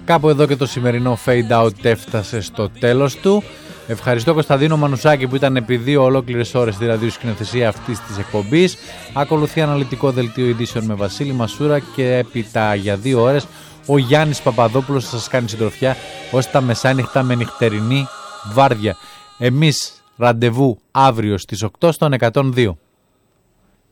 Κάπου εδώ και το σημερινό Fade Out έφτασε στο τέλος του. Ευχαριστώ Κωνσταντίνο Μανουσάκη που ήταν επί 2 ολόκληρες ώρες στη ραδιοσκηνοθεσία αυτής της εκπομπής. Ακολουθεί αναλυτικό δελτίο ειδήσεων με Βασίλη Μασούρα και έπειτα για 2 ώρες ο Γιάννης Παπαδόπουλος θα σας κάνει συντροφιά ως τα μεσάνυχτα με νυχτερινή βάρδια. Εμείς ραντεβού αύριο στις 8 στον 102.